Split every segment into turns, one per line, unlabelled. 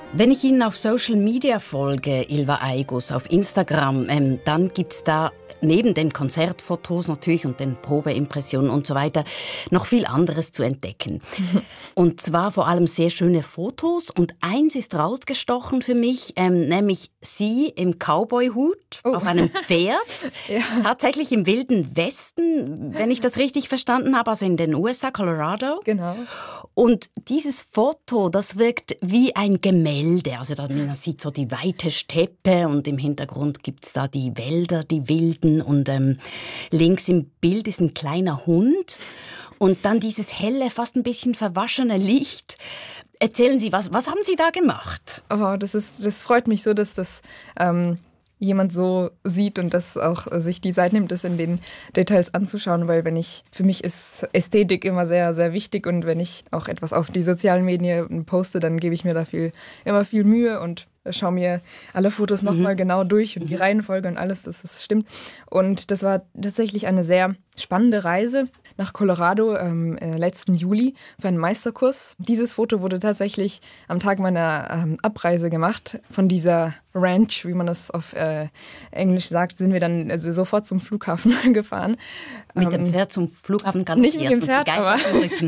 Wenn ich Ihnen auf Social Media folge, Ylva Aigus, auf Instagram, dann gibt's da neben den Konzertfotos natürlich und den Probeimpressionen und so weiter noch viel anderes zu entdecken. Und zwar vor allem sehr schöne Fotos. Und eins ist rausgestochen für mich, nämlich Sie im Cowboy-Hut auf einem Pferd. Ja. Tatsächlich im Wilden Westen, wenn ich das richtig verstanden habe, also in den USA, Colorado.
Genau.
Und dieses Foto, das wirkt wie ein Gemälde. Also man sieht so die weite Steppe und im Hintergrund gibt's da die Wälder, die wilden. Und links im Bild ist ein kleiner Hund. Und dann dieses helle, fast ein bisschen verwaschene Licht. Erzählen Sie, was haben Sie da gemacht?
Oh, das freut mich so, dass das jemand so sieht und dass auch sich die Zeit nimmt, das in den Details anzuschauen, weil für mich ist Ästhetik immer sehr, sehr wichtig und wenn ich auch etwas auf die sozialen Medien poste, dann gebe ich mir da immer viel Mühe und schaue mir alle Fotos nochmal genau durch und die Reihenfolge und alles, dass das stimmt. Und das war tatsächlich eine sehr spannende Reise nach Colorado letzten Juli für einen Meisterkurs. Dieses Foto wurde tatsächlich am Tag meiner Abreise gemacht. Von dieser Ranch, wie man das auf Englisch sagt, sind wir dann sofort zum Flughafen gefahren.
Mit dem Pferd zum Flughafen
nicht mit dem Pferd, aber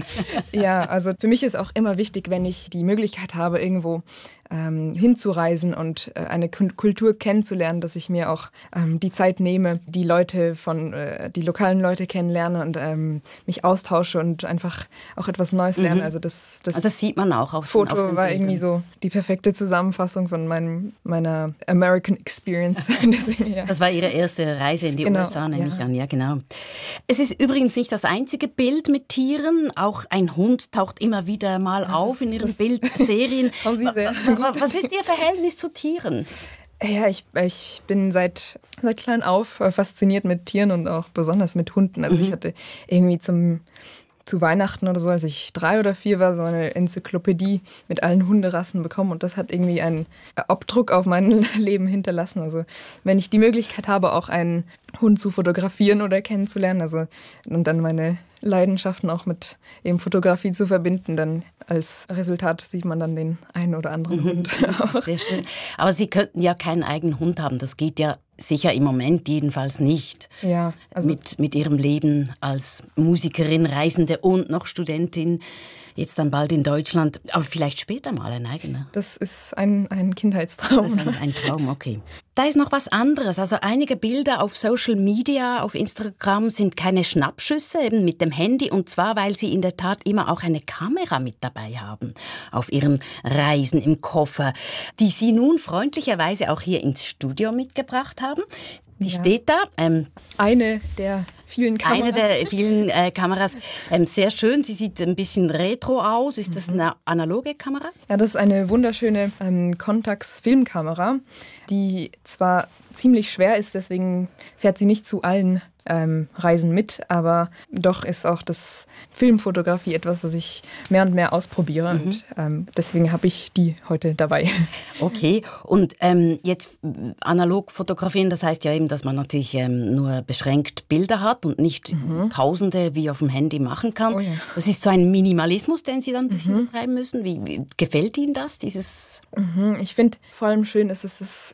ja, also für mich ist auch immer wichtig, wenn ich die Möglichkeit habe, irgendwo hinzureisen und eine Kultur kennenzulernen, dass ich mir auch die Zeit nehme, die lokalen Leute kennenlerne und mich austausche und einfach auch etwas Neues lerne. Also das
sieht man auch auf
Foto
den
war irgendwie so die perfekte Zusammenfassung von meiner American Experience. Deswegen, ja.
Das war Ihre erste Reise in die USA, nehme ich an. Ja, genau. Es ist übrigens nicht das einzige Bild mit Tieren. Auch ein Hund taucht immer wieder mal auf in Ihren Bildserien. Was ist Ihr Verhältnis zu Tieren?
Ja, ich bin seit klein auf fasziniert mit Tieren und auch besonders mit Hunden. Also ich hatte irgendwie zu Weihnachten oder so, als ich 3 oder 4 war, so eine Enzyklopädie mit allen Hunderassen bekommen und das hat irgendwie einen Abdruck auf mein Leben hinterlassen. Also wenn ich die Möglichkeit habe, auch einen Hund zu fotografieren oder kennenzulernen, und dann meine Leidenschaften auch mit eben Fotografie zu verbinden, dann als Resultat sieht man dann den einen oder anderen Hund.
Das ist sehr schön. Aber Sie könnten ja keinen eigenen Hund haben, das geht ja sicher im Moment jedenfalls nicht.
Ja, also
mit Ihrem Leben als Musikerin, Reisende und noch Studentin, jetzt dann bald in Deutschland, aber vielleicht später mal ein eigener.
Das ist ein Kindheitstraum.
Das ist ein Traum, okay. Da ist noch was anderes. Also einige Bilder auf Social Media, auf Instagram sind keine Schnappschüsse, eben mit dem Handy. Und zwar, weil Sie in der Tat immer auch eine Kamera mit dabei haben auf Ihren Reisen im Koffer, die Sie nun freundlicherweise auch hier ins Studio mitgebracht haben. Die steht da.
Eine der vielen Kameras.
Eine der vielen Kameras. Sehr schön. Sie sieht ein bisschen retro aus. Ist das eine analoge Kamera?
Ja, das ist eine wunderschöne Contax-Filmkamera, die zwar ziemlich schwer ist, deswegen fährt sie nicht zu allen Reisen mit, aber doch ist auch das Filmfotografie etwas, was ich mehr und mehr ausprobiere und deswegen habe ich die heute dabei.
Okay, und jetzt analog fotografieren, das heißt ja eben, dass man natürlich nur beschränkt Bilder hat und nicht Tausende wie auf dem Handy machen kann.
Oh ja.
Das ist so ein Minimalismus, den Sie dann ein bisschen betreiben müssen. Wie gefällt Ihnen das, dieses?
Ich finde vor allem schön, dass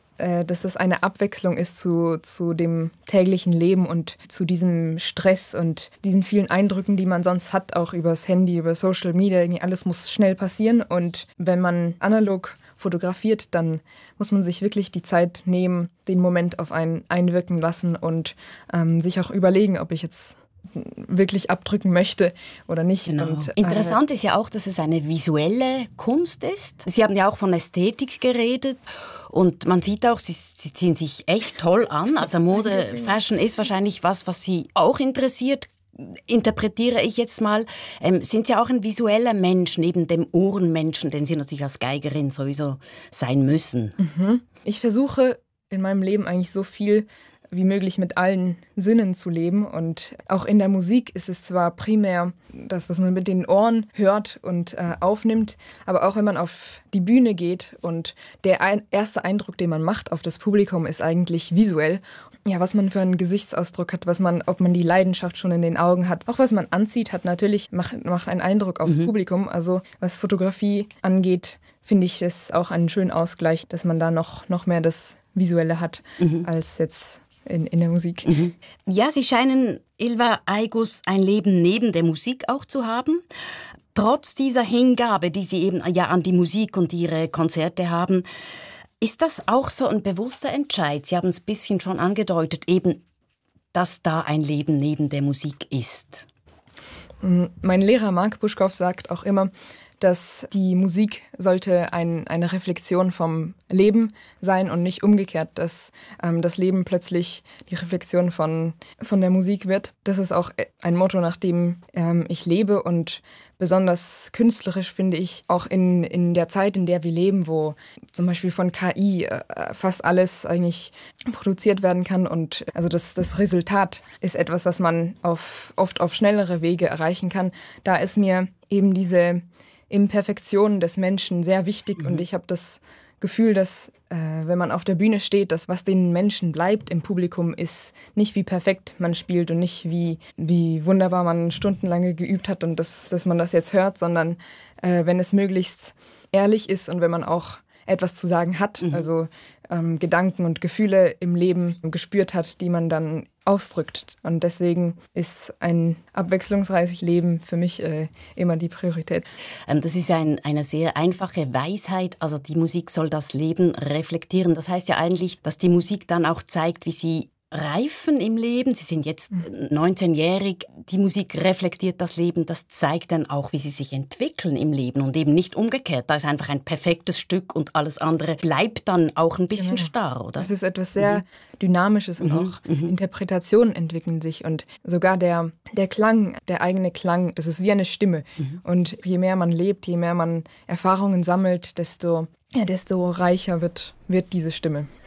das eine Abwechslung ist zu dem täglichen Leben und zu diesem Stress und diesen vielen Eindrücken, die man sonst hat, auch übers Handy, über Social Media. Irgendwie alles muss schnell passieren und wenn man analog fotografiert, dann muss man sich wirklich die Zeit nehmen, den Moment auf einen einwirken lassen und sich auch überlegen, ob ich jetzt wirklich abdrücken möchte oder nicht.
Genau.
Und,
interessant ist ja auch, dass es eine visuelle Kunst ist. Sie haben ja auch von Ästhetik geredet und man sieht auch, Sie ziehen sich echt toll an. Also Mode, Fashion ist wahrscheinlich was Sie auch interessiert. Interpretiere ich jetzt mal, sind Sie auch ein visueller Mensch neben dem Ohrenmenschen, den Sie natürlich als Geigerin sowieso sein müssen?
Ich versuche in meinem Leben eigentlich so viel wie möglich mit allen Sinnen zu leben und auch in der Musik ist es zwar primär das, was man mit den Ohren hört und aufnimmt, aber auch wenn man auf die Bühne geht und der erste Eindruck, den man macht auf das Publikum, ist eigentlich visuell. Ja, was man für einen Gesichtsausdruck hat, ob man die Leidenschaft schon in den Augen hat, auch was man anzieht, macht einen Eindruck aufs Publikum. Also was Fotografie angeht, finde ich es auch einen schönen Ausgleich, dass man da noch mehr das Visuelle hat, als jetzt in der Musik.
Ja, Sie scheinen, Ylva Aigūs, ein Leben neben der Musik auch zu haben. Trotz dieser Hingabe, die Sie eben ja an die Musik und Ihre Konzerte haben, ist das auch so ein bewusster Entscheid? Sie haben es ein bisschen schon angedeutet, eben, dass da ein Leben neben der Musik ist.
Mein Lehrer Mark Buschkow sagt auch immer, dass die Musik sollte eine Reflexion vom Leben sein und nicht umgekehrt, dass das Leben plötzlich die Reflexion von der Musik wird. Das ist auch ein Motto, nach dem ich lebe, und besonders künstlerisch finde ich auch in der Zeit, in der wir leben, wo zum Beispiel von KI fast alles eigentlich produziert werden kann, und also das Resultat ist etwas, was man oft auf schnellere Wege erreichen kann. Da ist mir eben diese Imperfektion des Menschen sehr wichtig, und ich habe das Gefühl, dass wenn man auf der Bühne steht, das, was den Menschen bleibt im Publikum, ist nicht, wie perfekt man spielt und nicht, wie wunderbar man stundenlang geübt hat und dass man das jetzt hört, sondern wenn es möglichst ehrlich ist und wenn man auch etwas zu sagen hat, also Gedanken und Gefühle im Leben gespürt hat, die man dann ausdrückt. Und deswegen ist ein abwechslungsreiches Leben für mich immer die Priorität.
Das ist eine sehr einfache Weisheit. Also die Musik soll das Leben reflektieren. Das heißt ja eigentlich, dass die Musik dann auch zeigt, wie Sie reifen im Leben. Sie sind jetzt 19-jährig. Die Musik reflektiert das Leben. Das zeigt dann auch, wie Sie sich entwickeln im Leben und eben nicht umgekehrt. Da ist einfach ein perfektes Stück und alles andere bleibt dann auch ein bisschen starr, oder?
Das ist etwas sehr Dynamisches und auch Interpretationen entwickeln sich, und sogar der Klang, der eigene Klang, das ist wie eine Stimme. Und je mehr man lebt, je mehr man Erfahrungen sammelt, desto reicher wird diese Stimme.